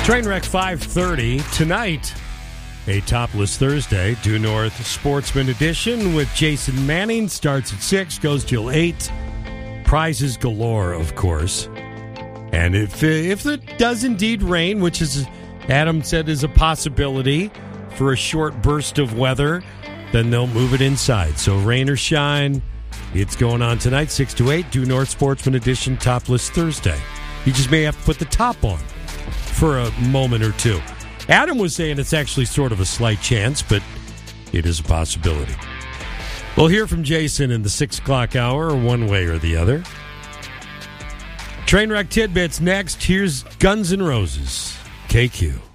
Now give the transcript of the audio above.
Trainwreck 5:30 tonight. A topless Thursday, Due North Sportsman Edition with Jason Manning starts at 6, goes till 8. Prizes galore, of course. And if it does indeed rain, which is Adam said is a possibility for a short burst of weather, then they'll move it inside. So rain or shine, it's going on tonight, 6 to 8, Due North Sportsman Edition topless Thursday. You just may have to put the top on for a moment or two. Adam was saying it's actually sort of a slight chance, but it is a possibility. We'll hear from Jason in the 6 o'clock hour, one way or the other. Trainwreck Tidbits next. Here's Guns N' Roses, KQ.